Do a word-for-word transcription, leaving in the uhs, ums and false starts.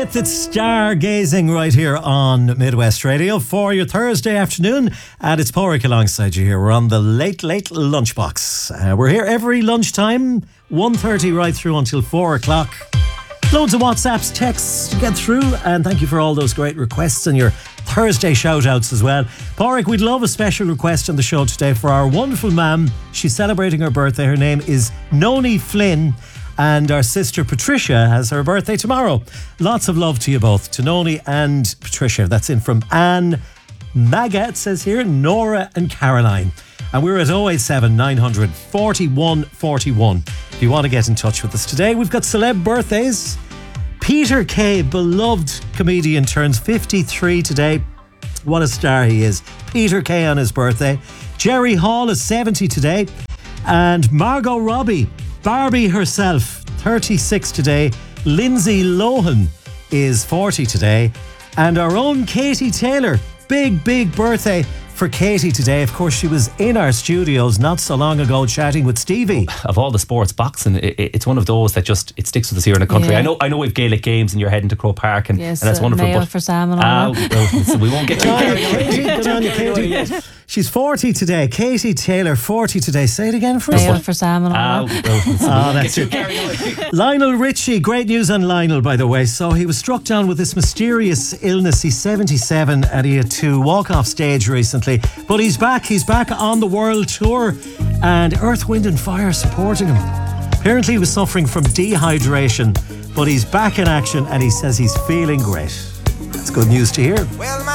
It's stargazing right here on Midwest Radio for your Thursday afternoon, and it's Porrick alongside you here. We're on the late, late lunchbox. Uh, we're here every lunchtime, one thirty right through until four o'clock. Loads of WhatsApps, texts to get through, and thank you for all those great requests and your Thursday shout-outs as well. Porrick, we'd love a special request on the show today for our wonderful ma'am. She's celebrating her birthday. Her name is Noni Flynn. And our sister Patricia has her birthday tomorrow. Lots of love to you both, to Noni and Patricia. That's in from Anne, Maga, it says here, Nora and Caroline. And we're at oh eight seven, nine hundred, forty-one forty-one. If you want to get in touch with us today, we've got celeb birthdays. Peter Kay, beloved comedian, turns fifty-three today. What a star he is. Peter Kay on his birthday. Jerry Hall is seventy today. And Margot Robbie, Barbie herself, thirty-six today. Lindsay Lohan is forty today. And our own Katie Taylor, big, big birthday for Katie today. Of course, she was in our studios not so long ago chatting with Stevie. Of all the sports, boxing, it, it's one of those that just, it sticks with us here in the country. Yeah. I know I know we've Gaelic games and you're heading to Croke Park and, Yes, and that's uh, wonderful. Mayo But for Sam and Ah, all that. well, listen, we won't get too carried away. Good on you, Katie. She's forty today. Katie Taylor, forty today. Say it again for us. Mayo for Sam and all Ah, that. well, listen, we Ah, won't that's get it. too carried away. Lionel Richie, great news on Lionel, by the way. So he was struck down with this mysterious illness. He's seventy-seven and he had to walk off stage recently. But he's back. He's back on the world tour and Earth, Wind and Fire supporting him. Apparently he was suffering from dehydration, but he's back in action and he says he's feeling great. That's good news to hear.